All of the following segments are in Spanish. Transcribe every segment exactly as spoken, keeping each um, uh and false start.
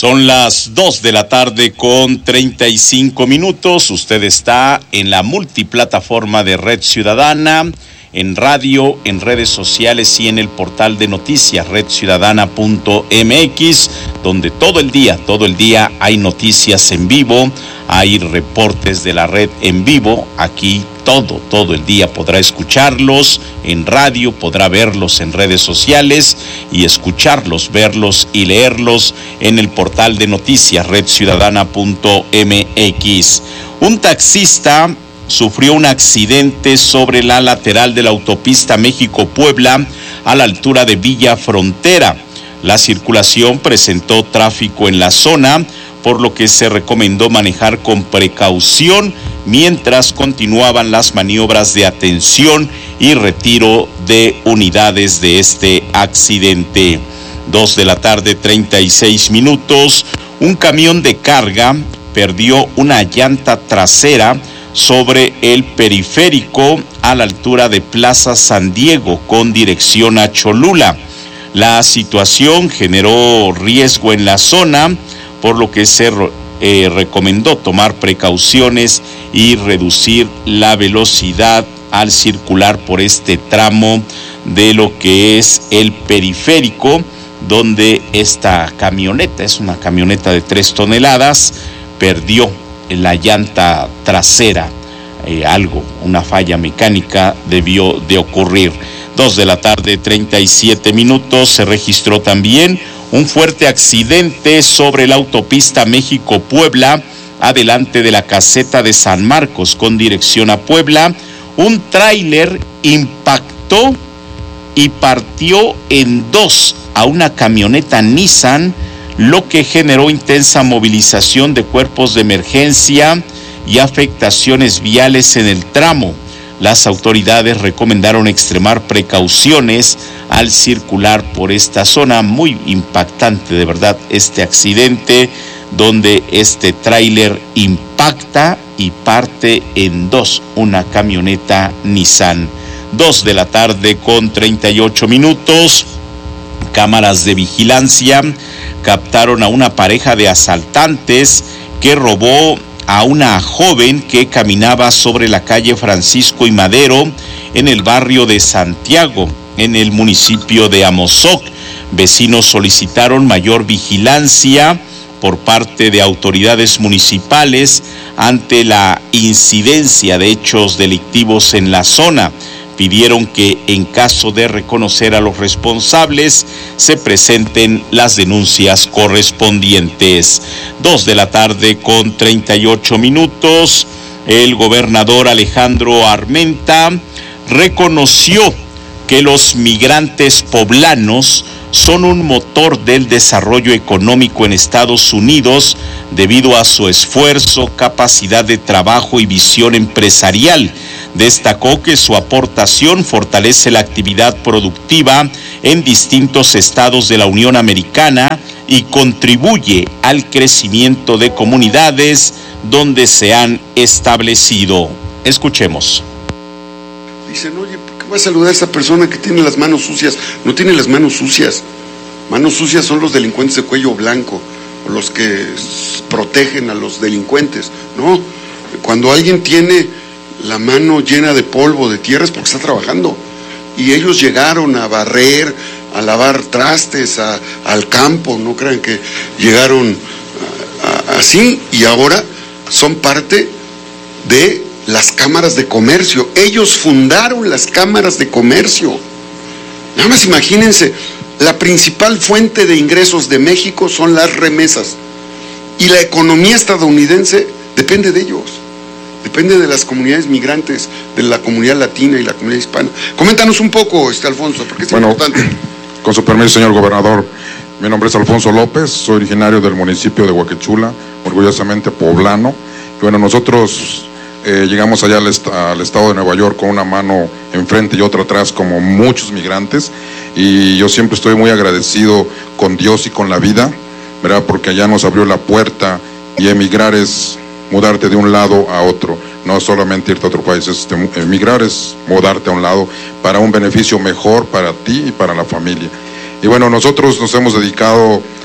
Son las dos de la tarde con treinta y cinco minutos. Usted está en la multiplataforma de Red Ciudadana, en radio, en redes sociales y en el portal de noticias red ciudadana punto m x, donde todo el día, todo el día hay noticias en vivo, hay reportes de la red en vivo. Aquí todo, todo el día podrá escucharlos en radio, podrá verlos en redes sociales y escucharlos, verlos y leerlos en el portal de noticias red ciudadana punto m x. Un taxista sufrió un accidente sobre la lateral de la autopista México-Puebla a la altura de Villa Frontera. La circulación presentó tráfico en la zona, por lo que se recomendó manejar con precaución mientras continuaban las maniobras de atención y retiro de unidades de este accidente. Dos de la tarde, treinta y seis minutos. Un camión de carga perdió una llanta trasera sobre el periférico a la altura de Plaza San Diego con dirección a Cholula. La situación generó riesgo en la zona, por lo que se eh, recomendó tomar precauciones y reducir la velocidad al circular por este tramo de lo que es el periférico, donde esta camioneta, es una camioneta de tres toneladas, perdió la llanta trasera. Eh, algo, una falla mecánica debió de ocurrir. Dos de la tarde, treinta y siete minutos, se registró también un fuerte accidente sobre la autopista México-Puebla, adelante de la caseta de San Marcos con dirección a Puebla. Un tráiler impactó y partió en dos a una camioneta Nissan, lo que generó intensa movilización de cuerpos de emergencia y afectaciones viales en el tramo. Las autoridades recomendaron extremar precauciones al circular por esta zona. Muy impactante, de verdad, este accidente, donde este tráiler impacta y parte en dos una camioneta Nissan. Dos de la tarde con treinta y ocho minutos. Cámaras de vigilancia captaron a una pareja de asaltantes que robó a una joven que caminaba sobre la calle Francisco y Madero en el barrio de Santiago, en el municipio de Amozoc. Vecinos solicitaron mayor vigilancia por parte de autoridades municipales ante la incidencia de hechos delictivos en la zona. Pidieron que en caso de reconocer a los responsables se presenten las denuncias correspondientes. Dos de la tarde con treinta y ocho minutos. El gobernador Alejandro Armenta reconoció que los migrantes poblanos son un motor del desarrollo económico en Estados Unidos debido a su esfuerzo, capacidad de trabajo y visión empresarial. Destacó que su aportación fortalece la actividad productiva en distintos estados de la Unión Americana y contribuye al crecimiento de comunidades donde se han establecido. Escuchemos. Dicen, oye, ¿por qué vas a saludar a esa persona que tiene las manos sucias? No tiene las manos sucias. Manos sucias son los delincuentes de cuello blanco, o los que protegen a los delincuentes. No, cuando alguien tiene la mano llena de polvo, de tierra, es porque está trabajando. Y ellos llegaron a barrer, a lavar trastes, a, al campo. No crean que llegaron a, a, así, y ahora son parte de las cámaras de comercio. Ellos fundaron las cámaras de comercio. Nada más imagínense, la principal fuente de ingresos de México son las remesas, y la economía estadounidense depende de ellos. Depende de las comunidades migrantes, de la comunidad latina y la comunidad hispana. Coméntanos un poco, este Alfonso, porque es bueno, importante. Con su permiso, señor gobernador, mi nombre es Alfonso López, soy originario del municipio de Huaquechula, orgullosamente poblano. Y bueno, nosotros eh, llegamos allá al, est al estado de Nueva York con una mano enfrente y otra atrás, como muchos migrantes, y yo siempre estoy muy agradecido con Dios y con la vida, ¿verdad? Porque allá nos abrió la puerta, y emigrar es mudarte de un lado a otro, no solamente irte a otro país. Es, emigrar es mudarte a un lado para un beneficio mejor para ti y para la familia. Y bueno, nosotros nos hemos dedicado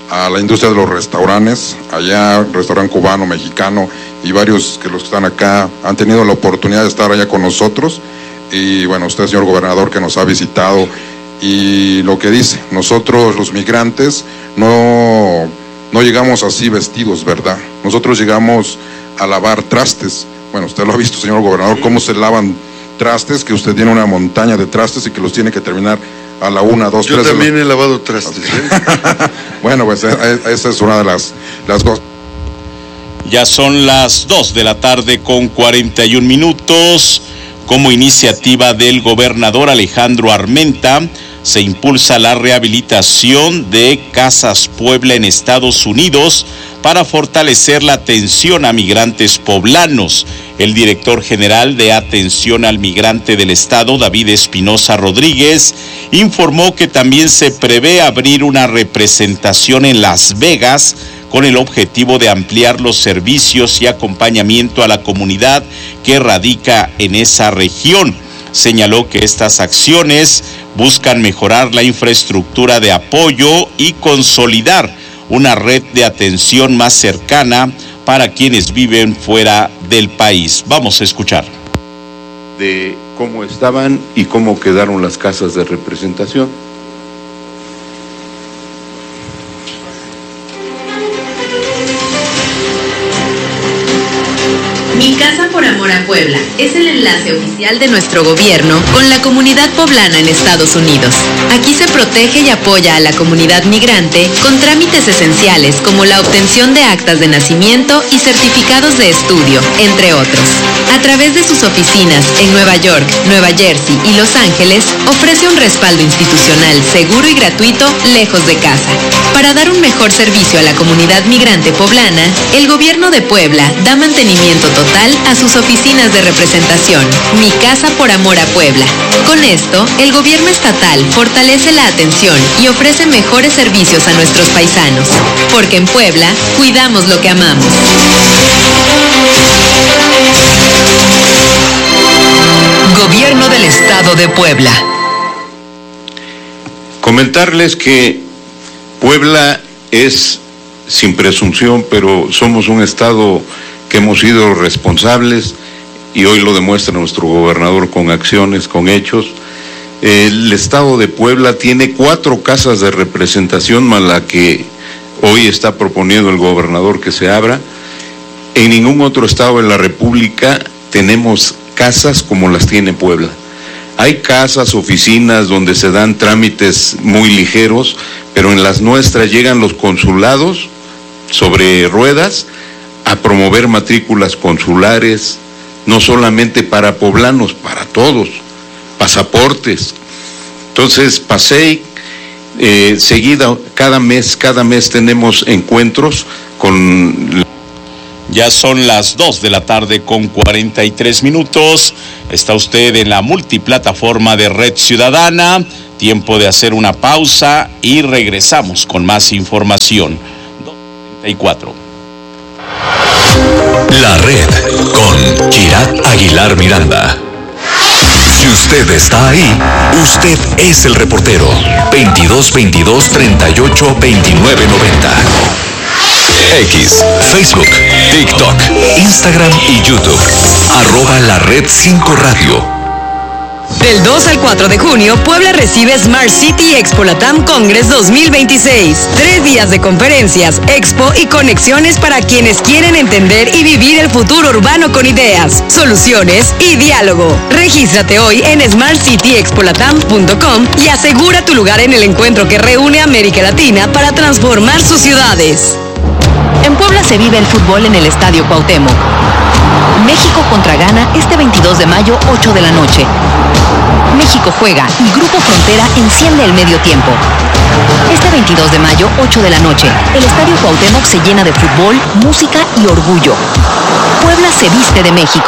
a la industria de los restaurantes, allá restaurante cubano, mexicano y varios que los que están acá han tenido la oportunidad de estar allá con nosotros. Y bueno, usted, señor gobernador, que nos ha visitado, y lo que dice, nosotros los migrantes no, no llegamos así vestidos, ¿verdad? Nosotros llegamos a lavar trastes. Bueno, usted lo ha visto, señor gobernador, cómo se lavan trastes, que usted tiene una montaña de trastes y que los tiene que terminar a la una, dos, Yo tres. Yo también la... he lavado trastes. ¿eh? Bueno, pues esa es una de las, las cosas. Ya son las dos de la tarde con cuarenta y un minutos. Como iniciativa del gobernador Alejandro Armenta, se impulsa la rehabilitación de Casas Puebla en Estados Unidos para fortalecer la atención a migrantes poblanos. El director general de Atención al Migrante del Estado, David Espinosa Rodríguez, informó que también se prevé abrir una representación en Las Vegas con el objetivo de ampliar los servicios y acompañamiento a la comunidad que radica en esa región. Señaló que estas acciones buscan mejorar la infraestructura de apoyo y consolidar una red de atención más cercana para quienes viven fuera del país. Vamos a escuchar. De cómo estaban y cómo quedaron las casas de representación. Mi Casa por Amor a Puebla es el enlace oficial de nuestro gobierno con la comunidad poblana en Estados Unidos. Aquí se protege y apoya a la comunidad migrante con trámites esenciales como la obtención de actas de nacimiento y certificados de estudio, entre otros. A través de sus oficinas en Nueva York, Nueva Jersey y Los Ángeles, ofrece un respaldo institucional seguro y gratuito lejos de casa. Para dar un mejor servicio a la comunidad migrante poblana, el gobierno de Puebla da mantenimiento total a sus oficinas de representación. Mi Casa por Amor a Puebla. Con esto, el gobierno estatal fortalece la atención y ofrece mejores servicios a nuestros paisanos. Porque en Puebla, cuidamos lo que amamos. Gobierno del Estado de Puebla. Comentarles que Puebla es, sin presunción, pero somos un estado que hemos sido responsables y hoy lo demuestra nuestro gobernador con acciones, con hechos. El estado de Puebla tiene cuatro casas de representación más la que hoy está proponiendo el gobernador que se abra. En ningún otro estado de la República tenemos casas como las tiene Puebla. Hay casas, oficinas donde se dan trámites muy ligeros, pero en las nuestras llegan los consulados sobre ruedas a promover matrículas consulares, no solamente para poblanos, para todos, pasaportes. Entonces, PASEI, eh, seguida, cada mes, cada mes tenemos encuentros con... Ya son las dos de la tarde con cuarenta y tres minutos. Está usted en la multiplataforma de Red Ciudadana. Tiempo de hacer una pausa y regresamos con más información. dos treinta y cuatro. La Red con Kirat Aguilar Miranda. Si usted está ahí, usted es el reportero. veintidós veintidós treinta y ocho veintinueve noventa. X, Facebook, TikTok, Instagram y YouTube. Arroba la Red cinco Radio. Del dos al cuatro de junio, Puebla recibe Smart City Expo Latam Congress dos mil veintiséis. Tres días de conferencias, expo y conexiones para quienes quieren entender y vivir el futuro urbano con ideas, soluciones y diálogo. Regístrate hoy en smart city expo latam punto com y asegura tu lugar en el encuentro que reúne a América Latina para transformar sus ciudades. En Puebla se vive el fútbol en el Estadio Cuauhtémoc. México contra Ghana este veintidós de mayo, ocho de la noche. México juega y Grupo Frontera enciende el medio tiempo. Este veintidós de mayo, ocho de la noche, el Estadio Cuauhtémoc se llena de fútbol, música y orgullo. Puebla se viste de México.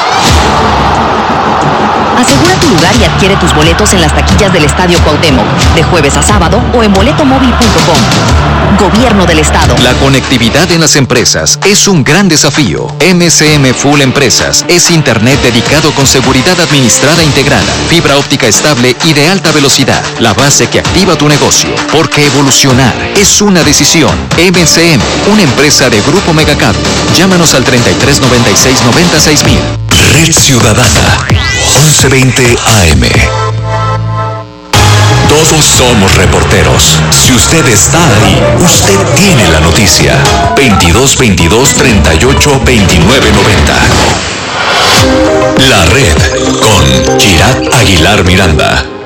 Asegura tu lugar y adquiere tus boletos en las taquillas del Estadio Cuauhtémoc, de jueves a sábado o en boletomóvil punto com. Gobierno del Estado. La conectividad en las empresas es un gran desafío. M C M Full Empresas es Internet dedicado con seguridad administrada integrada, fibra óptica estable y de alta velocidad. La base que activa tu negocio. Porque evolucionar es una decisión. M C M, una empresa de Grupo Megacable. Llámanos al treinta y tres noventa y seis noventa y seis mil. Red Ciudadana, once veinte A M. Todos somos reporteros. Si usted está ahí, usted tiene la noticia. veintidós veintidós treinta y ocho veintinueve noventa. La Red con Kirat Aguilar Miranda.